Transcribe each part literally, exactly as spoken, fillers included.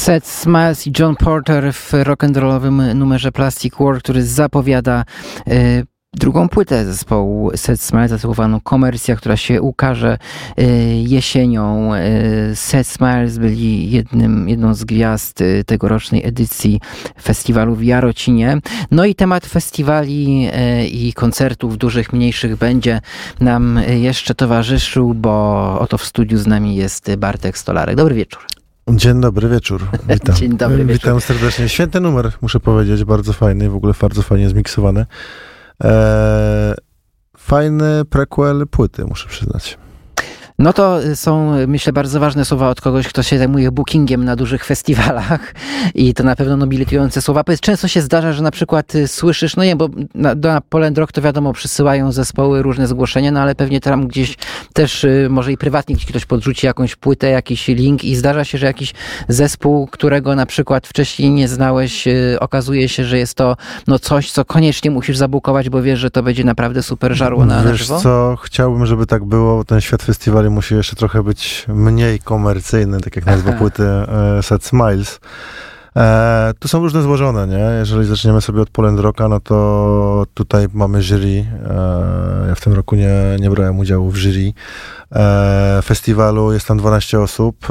Seth Smiles i John Porter w rock'n'rollowym numerze Plastic War, który zapowiada y, drugą płytę zespołu Seth Smiles, zatytułowaną Komercja, która się ukaże y, jesienią. Y, Seth Smiles byli jednym, jedną z gwiazd y, tegorocznej edycji festiwalu w Jarocinie. No i temat festiwali y, i koncertów dużych, mniejszych będzie nam jeszcze towarzyszył, bo oto w studiu z nami jest Bartek Stolarek. Dobry wieczór. Dzień dobry wieczór. Witam. Dzień dobry wieczór. Witam serdecznie. Święty numer, muszę powiedzieć, bardzo fajny, w ogóle bardzo fajnie zmiksowany. Eee, fajny prequel płyty, muszę przyznać. No to są, myślę, bardzo ważne słowa od kogoś, kto się zajmuje bookingiem na dużych festiwalach i to na pewno nobilitujące słowa. Często się zdarza, że na przykład słyszysz, no nie, bo na, na Poland Rock to wiadomo, przysyłają zespoły różne zgłoszenia, no ale pewnie tam gdzieś też może i prywatnie gdzieś ktoś podrzuci jakąś płytę, jakiś link i zdarza się, że jakiś zespół, którego na przykład wcześniej nie znałeś, okazuje się, że jest to no coś, co koniecznie musisz zabukować, bo wiesz, że to będzie naprawdę super żarło na, na żywo. Wiesz co, chciałbym, żeby tak było, ten świat festiwali musi jeszcze trochę być mniej komercyjny, tak jak nazwa płyty e, Seth Smiles. E, tu są różne złożone, nie? Jeżeli zaczniemy sobie od Poland Rocka, no to tutaj mamy jury. E, ja w tym roku nie, nie brałem udziału w jury e, festiwalu. Jest tam dwanaście osób e,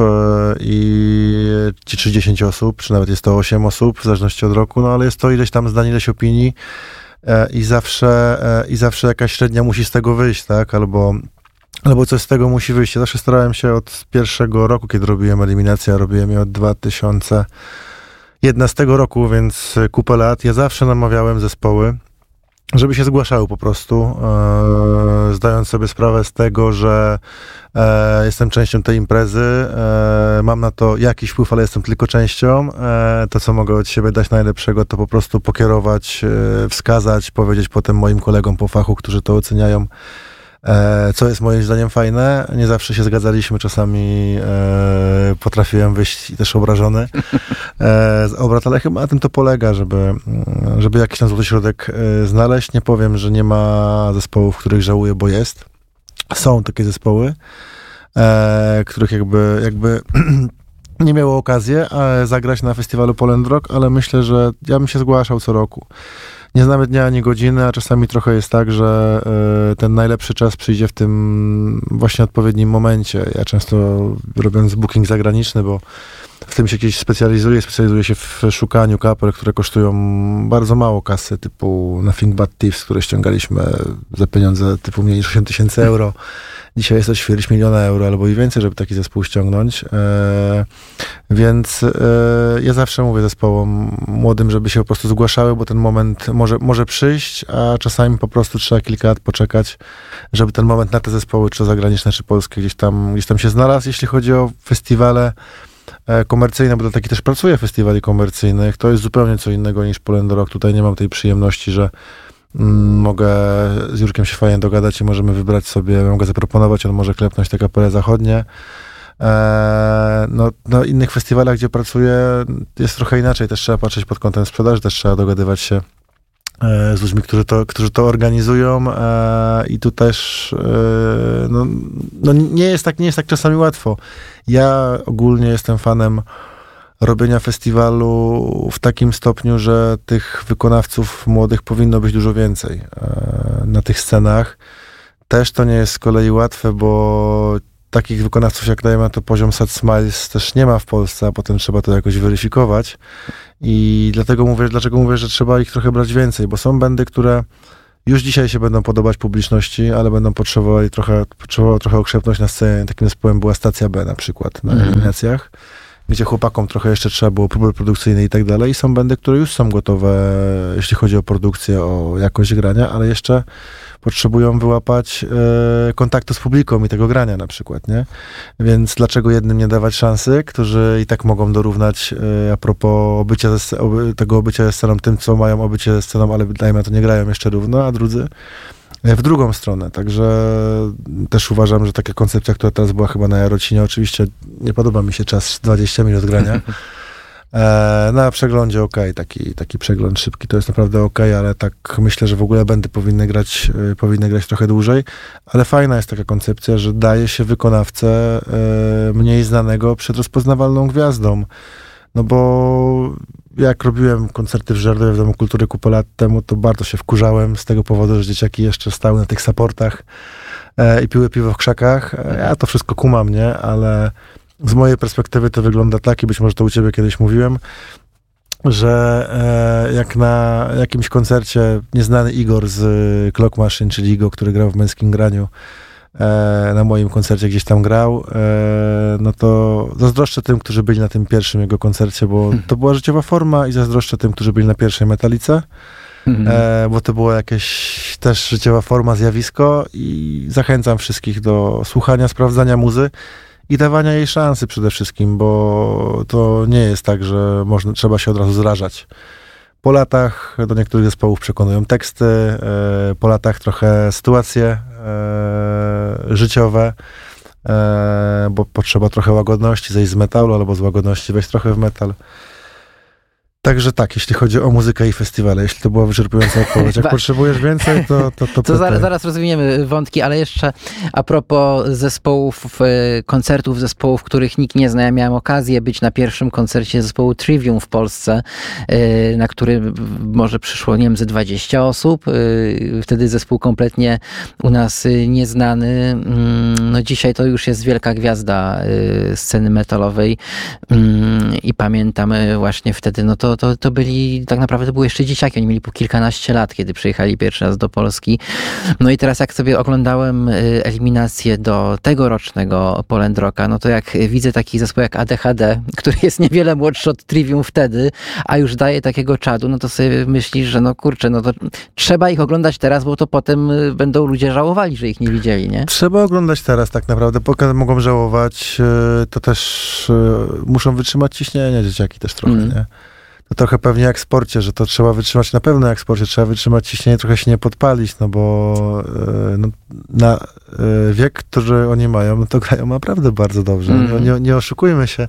i czy trzydzieści osób, czy nawet jest to osiem osób, w zależności od roku, no ale jest to ileś tam zdań, ileś opinii e, i zawsze e, i zawsze jakaś średnia musi z tego wyjść, tak? Albo Albo coś z tego musi wyjść. Ja zawsze starałem się od pierwszego roku, kiedy robiłem eliminację, robiłem je od dwa tysiące jedenastego roku, więc kupę lat. Ja zawsze namawiałem zespoły, żeby się zgłaszały po prostu, e, zdając sobie sprawę z tego, że e, jestem częścią tej imprezy, e, mam na to jakiś wpływ, ale jestem tylko częścią. E, to, co mogę od siebie dać najlepszego, to po prostu pokierować, e, wskazać, powiedzieć potem moim kolegom po fachu, którzy to oceniają, co jest moim zdaniem fajne. Nie zawsze się zgadzaliśmy, czasami e, potrafiłem wyjść też obrażony e, z obrad, ale chyba na tym to polega, żeby, żeby jakiś tam złoty środek e, znaleźć. Nie powiem, że nie ma zespołów, których żałuję, bo jest. Są takie zespoły, e, których jakby, jakby nie miało okazji zagrać na festiwalu Poland Rock, ale myślę, że ja bym się zgłaszał co roku. Nie znamy dnia ani godziny, a czasami trochę jest tak, że y, ten najlepszy czas przyjdzie w tym właśnie odpowiednim momencie. Ja często robiąc booking zagraniczny, bo w tym się gdzieś specjalizuję, specjalizuję się w szukaniu kapel, które kosztują bardzo mało kasy, typu Nothing But Thieves, które ściągaliśmy za pieniądze typu mniej niż osiem tysięcy euro. Dzisiaj jest to ćwierć miliona euro albo i więcej, żeby taki zespół ściągnąć. E, więc e, ja zawsze mówię zespołom młodym, żeby się po prostu zgłaszały, bo ten moment może, może przyjść, a czasami po prostu trzeba kilka lat poczekać, żeby ten moment na te zespoły, czy zagraniczne, czy polskie, gdzieś tam, gdzieś tam się znalazł. Jeśli chodzi o festiwale e, komercyjne, bo to taki też pracuję w festiwali komercyjnych, to jest zupełnie co innego niż Poland Rock. Tutaj nie mam tej przyjemności, że mogę z Jurkiem się fajnie dogadać i możemy wybrać sobie, mogę zaproponować, on może klepnąć te kapele zachodnie. Eee, no, na innych festiwalach, gdzie pracuję, jest trochę inaczej. Też trzeba patrzeć pod kątem sprzedaży, też trzeba dogadywać się e, z ludźmi, którzy to, którzy to organizują e, i tu też e, no, no nie jest tak, nie jest tak czasami łatwo. Ja ogólnie jestem fanem robienia festiwalu w takim stopniu, że tych wykonawców młodych powinno być dużo więcej e, na tych scenach. Też to nie jest z kolei łatwe, bo takich wykonawców, jak dajemy na to poziom Seth Smiles, też nie ma w Polsce, a potem trzeba to jakoś weryfikować. I dlatego mówię, dlaczego mówię, że trzeba ich trochę brać więcej, bo są bandy, które już dzisiaj się będą podobać publiczności, ale będą potrzebowali trochę, potrzebowały trochę okrzepnąć na scenie. Takim zespołem była Stacja B na przykład na mm. eliminacjach, gdzie chłopakom trochę jeszcze trzeba było próby produkcyjne i tak dalej. I są bandy, które już są gotowe, jeśli chodzi o produkcję, o jakość grania, ale jeszcze potrzebują wyłapać e, kontaktu z publiką i tego grania na przykład, nie? Więc dlaczego jednym nie dawać szansy, którzy i tak mogą dorównać e, a propos obycia ze, oby, tego obycia ze sceną tym, co mają obycie ze sceną, ale dajmy na to nie grają jeszcze równo, a drudzy w drugą stronę. Także też uważam, że taka koncepcja, która teraz była chyba na Jarocinie, oczywiście nie podoba mi się czas dwadzieścia minut grania. E, na przeglądzie okej, okay, taki, taki przegląd szybki to jest naprawdę okej, okay, ale tak myślę, że w ogóle bandy powinny grać, y, powinny grać trochę dłużej, ale fajna jest taka koncepcja, że daje się wykonawcę y, mniej znanego przed rozpoznawalną gwiazdą. No bo jak robiłem koncerty w Żerdowie w Domu Kultury kupę lat temu, to bardzo się wkurzałem z tego powodu, że dzieciaki jeszcze stały na tych supportach e, i piły piwo w krzakach. Ja to wszystko kumam, nie? Ale z mojej perspektywy to wygląda tak i być może to u ciebie kiedyś mówiłem, że e, jak na jakimś koncercie nieznany Igor z Clock Machine, czyli Igo, który grał w Męskim Graniu, e, na moim koncercie gdzieś tam grał, e, no to zazdroszczę tym, którzy byli na tym pierwszym jego koncercie, bo to była życiowa forma i zazdroszczę tym, którzy byli na pierwszej Metalice, e, bo to była jakaś też życiowa forma, zjawisko i zachęcam wszystkich do słuchania, sprawdzania muzy i dawania jej szansy przede wszystkim, bo to nie jest tak, że można, trzeba się od razu zrażać. Po latach do niektórych zespołów przekonują teksty, e, po latach trochę sytuacje e, życiowe, e, bo potrzeba trochę łagodności, zejść z metalu, albo z łagodności wejść trochę w metal. Także tak, jeśli chodzi o muzykę i festiwale, jeśli to była wyczerpująca odpowiedź. Jak potrzebujesz więcej, to To, to, to zaraz, zaraz rozwiniemy wątki, ale jeszcze a propos zespołów, koncertów zespołów, których nikt nie zna. Ja miałem okazję być na pierwszym koncercie zespołu Trivium w Polsce, na który może przyszło, nie wiem, ze dwadzieścia osób. Wtedy zespół kompletnie u nas nieznany. No dzisiaj to już jest wielka gwiazda sceny metalowej i pamiętam właśnie wtedy, no to To, to byli, tak naprawdę to były jeszcze dzieciaki, oni mieli po kilkanaście lat, kiedy przyjechali pierwszy raz do Polski. No i teraz jak sobie oglądałem eliminację do tegorocznego Poland Rocka, no to jak widzę taki zespół jak A D H D, który jest niewiele młodszy od Trivium wtedy, a już daje takiego czadu, no to sobie myślisz, że no kurczę, no to trzeba ich oglądać teraz, bo to potem będą ludzie żałowali, że ich nie widzieli, nie? Trzeba oglądać teraz tak naprawdę, póki mogą żałować, to też muszą wytrzymać ciśnienie dzieciaki też trochę, mm. nie? To trochę pewnie jak w sporcie, że to trzeba wytrzymać, na pewno jak w sporcie, trzeba wytrzymać ciśnienie, trochę się nie podpalić, no bo no, na wiek, który oni mają, no to grają naprawdę bardzo dobrze. Mm. Nie, nie oszukujmy się.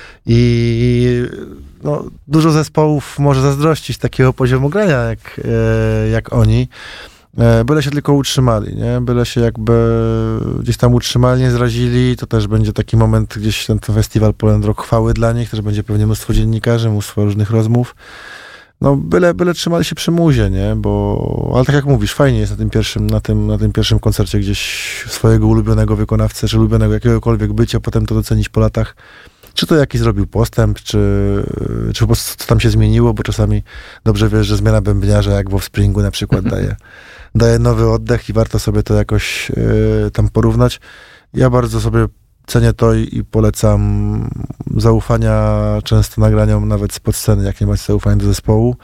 I no, dużo zespołów może zazdrościć takiego poziomu grania jak, jak oni. Byle się tylko utrzymali, nie? Byle się jakby gdzieś tam utrzymali, nie zrazili, to też będzie taki moment, gdzieś ten, ten festiwal Poland Rock chwały dla nich, też będzie pewnie mnóstwo dziennikarzy, mnóstwo różnych rozmów. No byle, byle trzymali się przy muzie, nie? Bo, ale tak jak mówisz, fajnie jest na tym pierwszym, na tym, na tym pierwszym koncercie gdzieś swojego ulubionego wykonawcę, czy ulubionego jakiegokolwiek bycia, potem to docenić po latach. Czy to jakiś zrobił postęp, czy, czy po prostu co tam się zmieniło, bo czasami dobrze wiesz, że zmiana bębniarza, jak w Offspringu na przykład daje, daje nowy oddech i warto sobie to jakoś y, tam porównać. Ja bardzo sobie cenię to i, i polecam zaufania często nagraniom nawet spod sceny, jak nie macie zaufania do zespołu.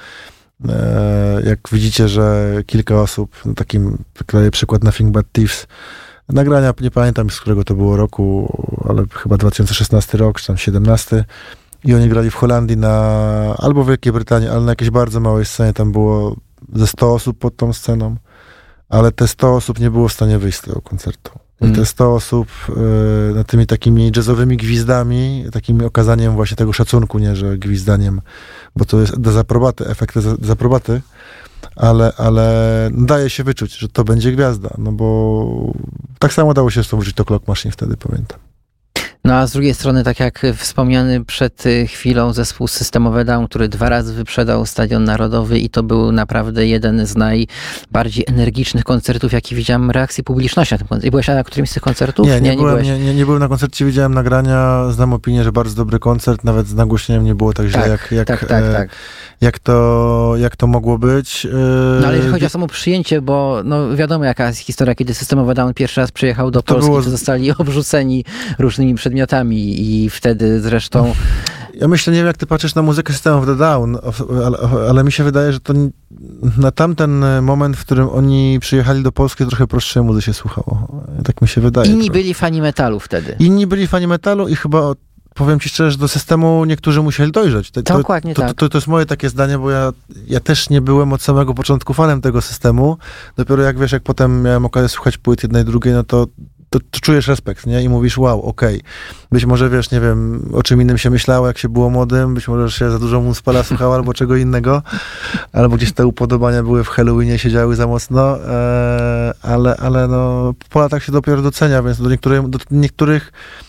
E, jak widzicie, że kilka osób, no takim daję przykład Nothing But Thieves, nagrania, nie pamiętam z którego to było roku, ale chyba dwa tysiące szesnasty rok, czy tam siedemnasty. I oni grali w Holandii na, albo w Wielkiej Brytanii, ale na jakiejś bardzo małej scenie. Tam było ze sto osób pod tą sceną, ale te sto osób nie było w stanie wyjść z tego koncertu. I mm. te sto osób y, na tymi takimi jazzowymi gwizdami, takim okazaniem właśnie tego szacunku, nie, że gwizdaniem, bo to jest dezaprobaty, efekt dezaprobaty, ale, ale daje się wyczuć, że to będzie gwiazda, no bo tak samo dało się wyczuć to Clock Machine wtedy, pamiętam. No a z drugiej strony, tak jak wspomniany przed chwilą zespół Systemowy Down, który dwa razy wyprzedał Stadion Narodowy i to był naprawdę jeden z najbardziej energicznych koncertów, jaki widziałem reakcji publiczności na tym koncercie. Byłeś na którymś z tych koncertów? Nie, nie, nie, byłem, nie, nie, nie byłem na koncercie, widziałem nagrania, znam opinię, że bardzo dobry koncert, nawet z nagłośnieniem nie było tak źle, tak, jak, jak, tak, tak, e, tak. Jak, to, jak to mogło być. E, no ale jeżeli chodzi o samo przyjęcie, bo no, wiadomo jaka jest historia, kiedy Systemowy Down pierwszy raz przyjechał do to Polski, było... to zostali obrzuceni różnymi przedmiotami i wtedy zresztą... Ja myślę, nie wiem jak ty patrzysz na muzykę System of the Down, ale, ale mi się wydaje, że to na tamten moment, w którym oni przyjechali do Polski, trochę prostszej muzy się słuchało. Tak mi się wydaje. Inni trochę byli fani metalu wtedy. Inni byli fani metalu i chyba, powiem ci szczerze, że do systemu niektórzy musieli dojrzeć. To, Dokładnie to, tak. To, to, to jest moje takie zdanie, bo ja, ja też nie byłem od samego początku fanem tego systemu. Dopiero jak wiesz, jak potem miałem okazję słuchać płyt jednej, drugiej, no to To, to czujesz respekt, nie? I mówisz, wow, okej. Okay. Być może, wiesz, nie wiem, o czym innym się myślało, jak się było młodym, być może się za dużo Moonspella słuchało, albo czego innego, albo gdzieś te upodobania były w Halloweenie, siedziały za mocno, e, ale, ale no, po latach się dopiero docenia, więc do niektórych, do niektórych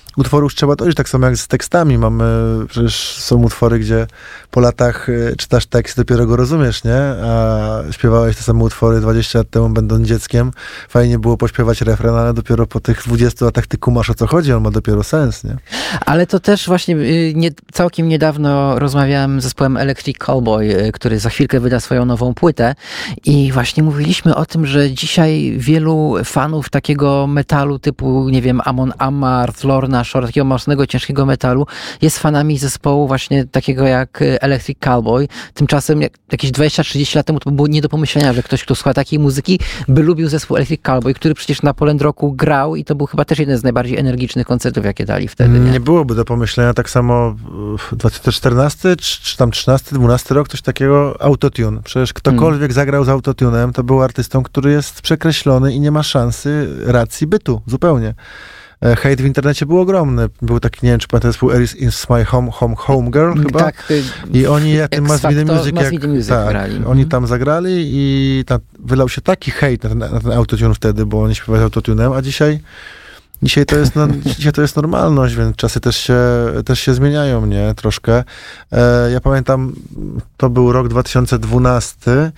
utworów trzeba dojść, tak samo jak z tekstami. Mamy, przecież są utwory, gdzie po latach czytasz tekst, dopiero go rozumiesz, nie? A śpiewałeś te same utwory dwadzieścia lat temu, będąc dzieckiem. Fajnie było pośpiewać refren, ale dopiero po tych dwudziestu latach ty kumasz, o co chodzi, on ma dopiero sens, nie? Ale to też właśnie nie, całkiem niedawno rozmawiałem z zespołem Electric Callboy, który za chwilkę wyda swoją nową płytę i właśnie mówiliśmy o tym, że dzisiaj wielu fanów takiego metalu typu, nie wiem, Amon Amarth, Lorna Shore, takiego mocnego, ciężkiego metalu, jest fanami zespołu właśnie takiego jak Electric Callboy. Tymczasem jak, jakieś dwadzieścia trzydzieści lat temu to było nie do pomyślenia, że ktoś, kto słucha takiej muzyki, by lubił zespół Electric Callboy, który przecież na Poland Rocku grał i to był chyba też jeden z najbardziej energicznych koncertów, jakie dali wtedy. Nie, nie byłoby do pomyślenia. Tak samo dwa tysiące czternasty, czy, czy tam trzynasty, dwunasty rok, coś takiego, autotune. Przecież ktokolwiek hmm. zagrał z autotunem, to był artystą, który jest przekreślony i nie ma szansy racji bytu, zupełnie. Hejt w internecie był ogromny. Był taki, nie wiem, czy pamiętam, zespół Eris is my home, home, home girl chyba. Tak. I oni jak ten Mass Video Music, jak, music tak, grali. Oni tam zagrali i tam wylał się taki hejt na ten, na ten autotune wtedy, bo oni śpiewali autotunem, a dzisiaj Dzisiaj to jest, no, dzisiaj to jest normalność, więc czasy też się, też się zmieniają, nie? Troszkę. E, ja pamiętam, to był rok dwa tysiące dwunasty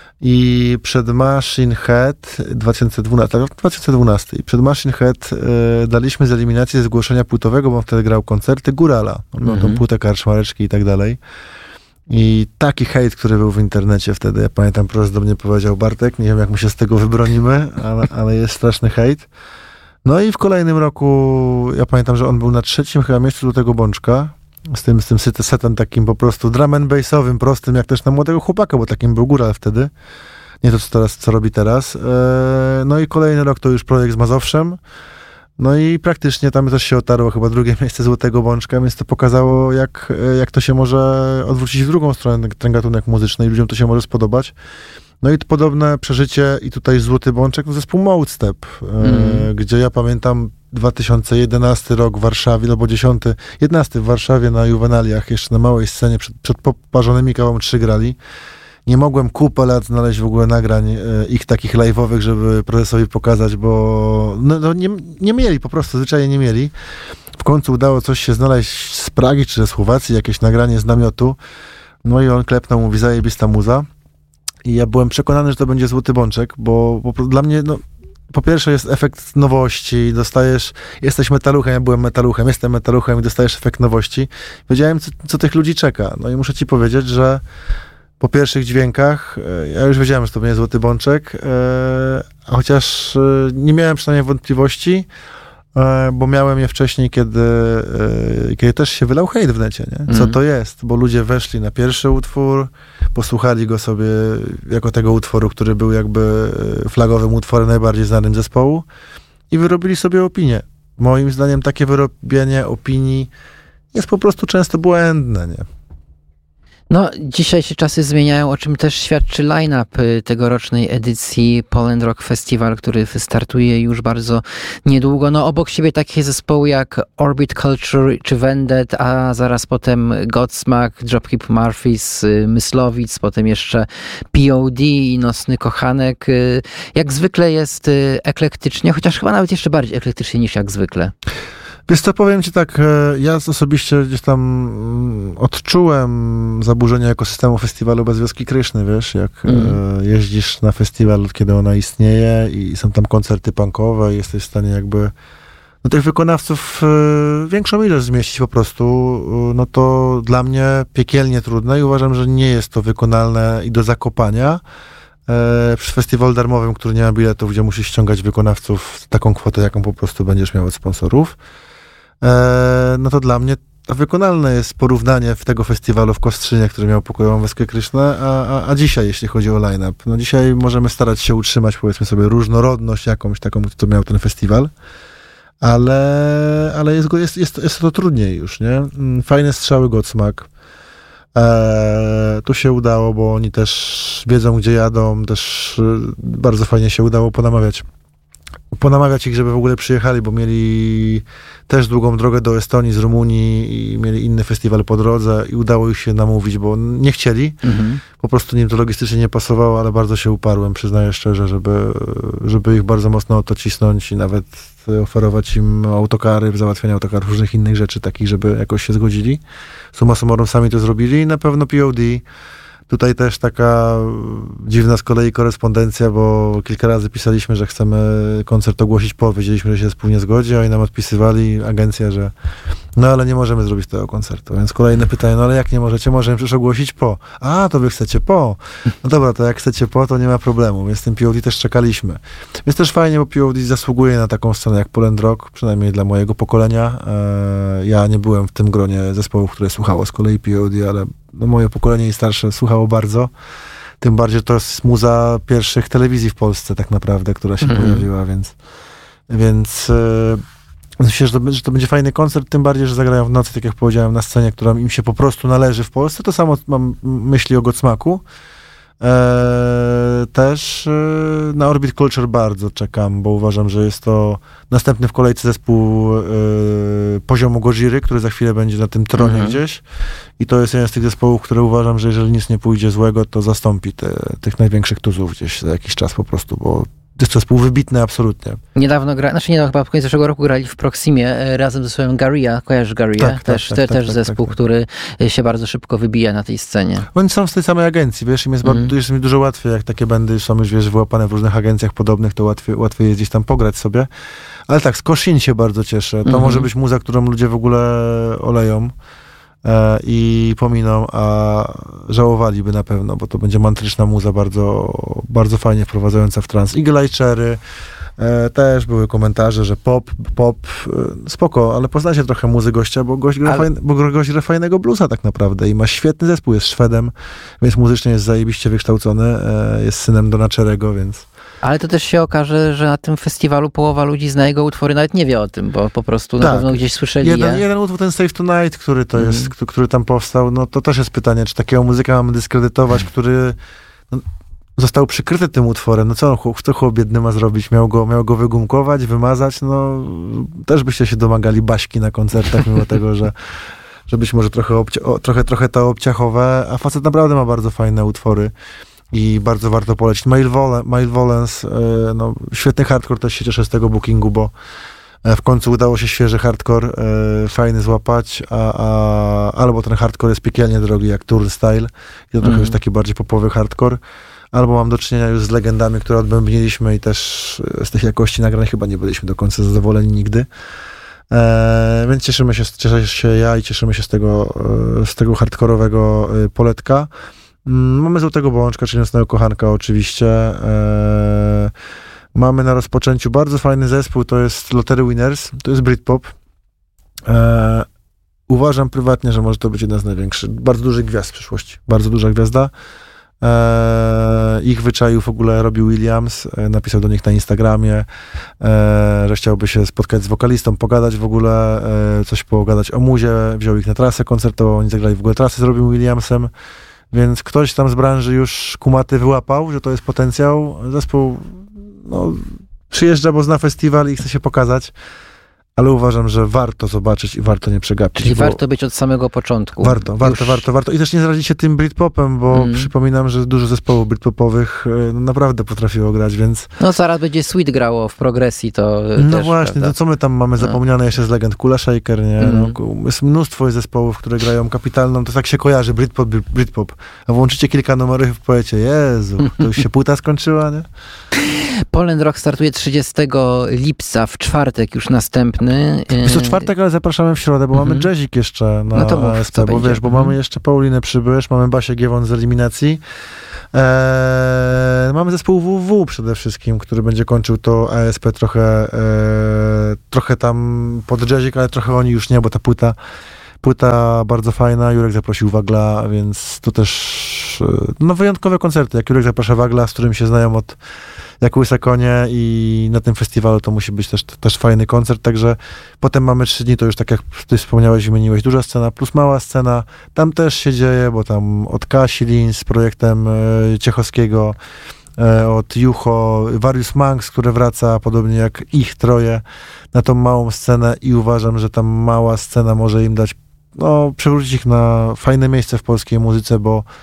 i przed Machine Head dwa tysiące dwunasty, dwa tysiące dwunasty i przed Machine Head e, daliśmy z eliminacji ze zgłoszenia płytowego, bo on wtedy grał koncerty, Górala. On miał tą płytę Karczmareczki i tak dalej. I taki hejt, który był w internecie wtedy, ja pamiętam, prosto do mnie powiedział Bartek, nie wiem jak my się z tego wybronimy, ale, ale jest straszny hejt. No i w kolejnym roku, ja pamiętam, że on był na trzecim chyba miejscu do tego Bączka, z tym, z tym setem takim po prostu drum and bassowym, prostym, jak też na młodego chłopaka, bo takim był Góral wtedy. Nie to, co, teraz, co robi teraz. No i kolejny rok to już projekt z Mazowszem. No i praktycznie tam też się otarło chyba drugie miejsce Złotego Bączka, więc to pokazało, jak, jak to się może odwrócić w drugą stronę, ten gatunek muzyczny i ludziom to się może spodobać. No i podobne przeżycie i tutaj Złoty Bączek, no zespół Mode-Step, mm. e, gdzie ja pamiętam dwa tysiące jedenasty rok w Warszawie, albo dziesiąty, jedenasty w Warszawie na Juwenaliach, jeszcze na małej scenie, przed, przed poparzonymi kawą trzy grali. Nie mogłem kupę lat znaleźć w ogóle nagrań e, ich takich live'owych, żeby prezesowi pokazać, bo no, no nie, nie mieli, po prostu zwyczajnie nie mieli. W końcu udało coś się znaleźć z Pragi czy ze Słowacji, jakieś nagranie z namiotu. No i on klepnął, mówi, zajebista muza. I ja byłem przekonany, że to będzie Złoty Bączek, bo, bo dla mnie, no, po pierwsze jest efekt nowości, dostajesz, jesteś metaluchem, ja byłem metaluchem, jestem metaluchem i dostajesz efekt nowości. Wiedziałem, co, co tych ludzi czeka. No i muszę ci powiedzieć, że po pierwszych dźwiękach, ja już wiedziałem, że to będzie Złoty Bączek, a chociaż nie miałem przynajmniej wątpliwości, bo miałem je wcześniej, kiedy, kiedy też się wylał hejt w necie, nie? Co mm. to jest? Bo ludzie weszli na pierwszy utwór, posłuchali go sobie jako tego utworu, który był jakby flagowym utworem najbardziej znanym zespołu i wyrobili sobie opinię. Moim zdaniem takie wyrobienie opinii jest po prostu często błędne, nie? No, dzisiaj się czasy zmieniają, o czym też świadczy line-up tegorocznej edycji Poland Rock Festival, który startuje już bardzo niedługo. No, obok siebie takie zespoły jak Orbit Culture czy Vendet, a zaraz potem Godsmack, Dropkick Murphys, Myslowic, potem jeszcze P O D i Nocny Kochanek. Jak zwykle jest eklektycznie, chociaż chyba nawet jeszcze bardziej eklektycznie niż jak zwykle. Wiesz co, powiem ci tak, ja osobiście gdzieś tam odczułem zaburzenia ekosystemu festiwalu Bez Wioski Kryszny, wiesz, jak mm. jeździsz na festiwal, kiedy ona istnieje i są tam koncerty punkowe i jesteś w stanie jakby no, tych wykonawców większą ilość zmieścić po prostu, no to dla mnie piekielnie trudne i uważam, że nie jest to wykonalne i do zakopania. E, przy festiwalu darmowym, który nie ma biletów, gdzie musisz ściągać wykonawców taką kwotę, jaką po prostu będziesz miał od sponsorów, e, no to dla mnie wykonalne jest porównanie w tego festiwalu w Kostrzynie, który miał pokojową Weskę Krysznę, a, a, a dzisiaj, jeśli chodzi o line-up. No dzisiaj możemy starać się utrzymać, powiedzmy sobie, różnorodność jakąś taką, co miał ten festiwal, ale, ale jest, jest, jest, jest to trudniej już, nie? Fajne strzały Godsmack. Eee, tu się udało, bo oni też wiedzą, gdzie jadą, też bardzo fajnie się udało ponamawiać. Ponamawiać ich, żeby w ogóle przyjechali, bo mieli też długą drogę do Estonii z Rumunii i mieli inny festiwal po drodze i udało ich się namówić, bo nie chcieli. Mhm. po prostu nim to logistycznie nie pasowało, ale bardzo się uparłem, przyznaję szczerze, żeby, żeby ich bardzo mocno o to cisnąć i nawet oferować im autokary, załatwianie autokarów, różnych innych rzeczy takich, żeby jakoś się zgodzili. Summa summarum sami to zrobili i na pewno P O D. Tutaj też taka dziwna z kolei korespondencja, bo kilka razy pisaliśmy, że chcemy koncert ogłosić po, wiedzieliśmy, że się zespół nie zgodzi, a i nam odpisywali agencja, że no ale nie możemy zrobić tego koncertu. Więc kolejne pytanie, no ale jak nie możecie? Możemy przecież ogłosić po. A, to wy chcecie po. No dobra, to jak chcecie po, to nie ma problemu. Więc tym P O D też czekaliśmy. Więc też fajnie, bo P O D zasługuje na taką scenę jak Poland Rock, przynajmniej dla mojego pokolenia. Ja nie byłem w tym gronie zespołów, które słuchało z kolei P O D, ale no moje pokolenie i starsze słuchało bardzo. Tym bardziej to jest muza pierwszych telewizji w Polsce tak naprawdę, która się mm-hmm. pojawiła, więc więc e, myślę, że to, że to będzie fajny koncert, tym bardziej, że zagrają w nocy, tak jak powiedziałem, na scenie, która im się po prostu należy w Polsce. To samo mam myśli o Godsmaku. E, też e, na Orbit Culture bardzo czekam, bo uważam, że jest to następny w kolejce zespół e, poziomu Gojiry, który za chwilę będzie na tym tronie mm-hmm. gdzieś i to jest jeden z tych zespołów, które uważam, że jeżeli nic nie pójdzie złego, to zastąpi te, tych największych tuzów gdzieś za jakiś czas po prostu, bo jest to zespół wybitny absolutnie. Niedawno gra, znaczy niedawno, chyba w końcu zeszłego roku grali w Proximie e, razem ze swoim Garia. Kojarzysz Garia? Tak, też tak, te, tak, też tak, zespół, tak, tak. który się bardzo szybko wybija na tej scenie. Oni są z tej samej agencji, wiesz, im jest, mm. ba- jest mi dużo łatwiej, jak takie bandy są już, wiesz, wyłapane w różnych agencjach podobnych, to łatwiej, łatwiej jest gdzieś tam pograć sobie. Ale tak, z Koshin się bardzo cieszę. To mm-hmm. może być muza, którą ludzie w ogóle oleją e, i pominą, a żałowaliby na pewno, bo to będzie mantryczna muza, bardzo, bardzo fajnie wprowadzająca w trans. Eagle Eye Cherry, E, też były komentarze, że pop, pop, e, spoko, ale poznajcie trochę muzy gościa, bo gość gra, ale... fajn, bo gość gra fajnego bluesa tak naprawdę i ma świetny zespół, jest Szwedem, więc muzycznie jest zajebiście wykształcony, e, jest synem Dona Cherry'ego, więc... Ale to też się okaże, że na tym festiwalu połowa ludzi zna jego utwory, nawet nie wie o tym, bo po prostu na tak. pewno gdzieś słyszeli jeden, je. Jeden utwór, ten Save Tonight, który to mm. jest, który, który tam powstał, no to też jest pytanie, czy takiego muzyka mamy dyskredytować, który... No, został przykryty tym utworem, no co, co chłop biedny ma zrobić? Miał go, miał go wygumkować, wymazać, no też byście się domagali baśki na koncertach, mimo tego, że, że być może trochę, obcia- o, trochę, trochę to obciachowe, a facet naprawdę ma bardzo fajne utwory i bardzo warto polecić. Mile Volence, yy, no świetny hardcore, też się cieszę z tego bookingu, bo w końcu udało się świeży hardcore, yy, fajny złapać, a, a, albo ten hardcore jest piekielnie drogi, jak Turnstile, i to trochę mm. już taki bardziej popowy hardcore, albo mam do czynienia już z legendami, które odbębniliśmy i też z tych jakości nagrań chyba nie byliśmy do końca zadowoleni nigdy. E, więc cieszymy się, cieszę się ja i cieszymy się z tego, z tego hardkorowego poletka. Mamy Złotego Bączka, czyli nocnego kochanka oczywiście. E, mamy na rozpoczęciu bardzo fajny zespół, to jest Lottery Winners, to jest Britpop. E, uważam prywatnie, że może to być jedna z największych, bardzo dużych gwiazd w przyszłości. Bardzo duża gwiazda. Eee, ich wyczaił w ogóle Robbie Williams, e, napisał do nich na Instagramie, e, że chciałby się spotkać z wokalistą, pogadać w ogóle, e, coś pogadać o muzie, wziął ich na trasę koncertową, oni zagrali w ogóle trasę z Robbie Williamsem, więc ktoś tam z branży już kumaty wyłapał, że to jest potencjał. Zespół no, przyjeżdża, bo zna festiwal i chce się pokazać. Ale uważam, że warto zobaczyć i warto nie przegapić. Czyli warto być od samego początku. Warto, warto, Już... warto, warto. I też nie zarazić się tym Britpopem, bo mm. przypominam, że dużo zespołów Britpopowych no, naprawdę potrafiło grać, więc... No zaraz będzie Sweet grało w progresji, to No też, właśnie, prawda? to co my tam mamy zapomniane no. jeszcze z legend? Kula Shaker, nie? Mm. No, jest mnóstwo zespołów, które grają kapitalną, to tak się kojarzy, Britpop, Britpop. A włączycie kilka numerów i powiecie, Jezu, to już się płyta skończyła, nie? Poland Rock startuje trzydziestego lipca, w czwartek już następny. Jest to czwartek, ale zapraszamy w środę, bo mm-hmm. mamy jazzik jeszcze na no to mów, A S P, bo wiesz, bo mm-hmm. mamy jeszcze Paulinę Przybysz, mamy Basię Giewon z Eliminacji, eee, mamy zespół W W przede wszystkim, który będzie kończył to A S P trochę, eee, trochę tam pod jazzik, ale trochę oni już nie, bo ta płyta Płyta bardzo fajna, Jurek zaprosił Wagla, więc to też no, wyjątkowe koncerty. Jak Jurek zaprasza Wagla, z którym się znają od jak łyse konie i na tym festiwalu to musi być też, też fajny koncert, także potem mamy trzy dni, to już tak jak ty wspomniałeś, wymieniłeś, duża scena plus mała scena. Tam też się dzieje, bo tam od Kasi Lin z projektem e, Ciechowskiego, e, od Jucho, Various Monks, które wraca, podobnie jak ich troje, na tą małą scenę i uważam, że ta mała scena może im dać no, przywrócić ich na fajne miejsce w polskiej muzyce, bo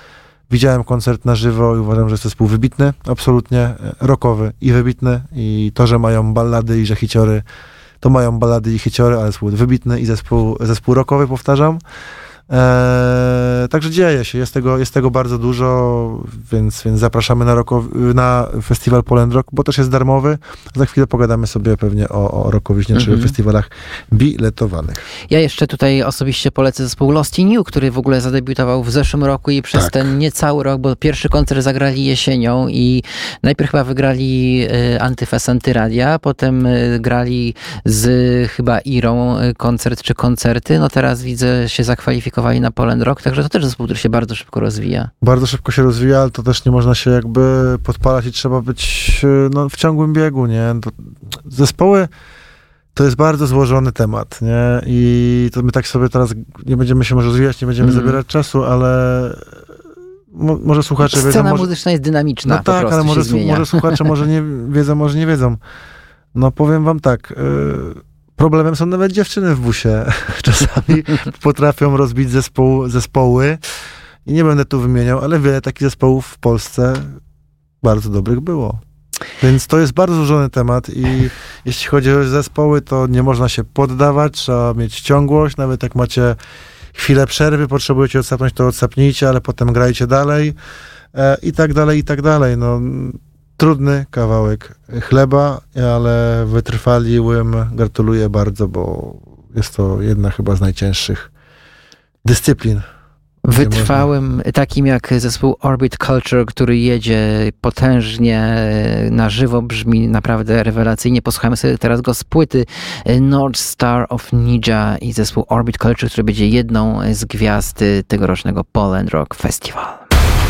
Widziałem koncert na żywo i uważam, że jest to zespół wybitny, absolutnie rockowy i wybitny. I to, że mają ballady i że hiciory, to mają ballady i hiciory, ale zespół wybitny i zespół, zespół rockowy, powtarzam. Eee, także dzieje się, jest tego, jest tego bardzo dużo, więc, więc zapraszamy na, rockow- na festiwal Poland Rock, bo też jest darmowy. Za chwilę pogadamy sobie pewnie o, o rockowiźnie, mm-hmm. czy festiwalach biletowanych. Ja jeszcze tutaj osobiście polecę zespół Lost in You, który w ogóle zadebiutował w zeszłym roku i przez tak. ten niecały rok, bo pierwszy koncert zagrali jesienią i najpierw chyba wygrali y, Antyfes Antyradia, potem y, grali z chyba Irą y, koncert czy koncerty, no teraz widzę się zakwalifikowali na Poland Rock, także to też zespół, który się bardzo szybko rozwija. Bardzo szybko się rozwija, ale to też nie można się jakby podpalać i trzeba być no, w ciągłym biegu, nie? To zespoły to jest bardzo złożony temat, nie? I to my tak sobie teraz nie będziemy się może rozwijać, nie będziemy mm. zabierać czasu, ale mo, może słuchacze Scena wiedzą... Scena może... muzyczna jest dynamiczna, no tak, ale może, może słuchacze może nie wiedzą, może nie wiedzą. No powiem wam tak... Yy... Problemem są nawet dziewczyny w busie. Czasami potrafią rozbić zespół, zespoły i nie będę tu wymieniał, ale wiele takich zespołów w Polsce bardzo dobrych było. Więc to jest bardzo złożony temat i jeśli chodzi o zespoły, to nie można się poddawać, trzeba mieć ciągłość, nawet jak macie chwilę przerwy, potrzebujecie odsapnąć, to odsapnijcie, ale potem grajcie dalej e, i tak dalej, i tak dalej. No, trudny kawałek chleba, ale wytrwaliłym gratuluję bardzo, bo jest to jedna chyba z najcięższych dyscyplin. Wytrwałym, takim jak zespół Orbit Culture, który jedzie potężnie na żywo, brzmi naprawdę rewelacyjnie. Posłuchajmy sobie teraz go z płyty North Star of Ninja i zespół Orbit Culture, który będzie jedną z gwiazd tegorocznego Poland Rock Festival.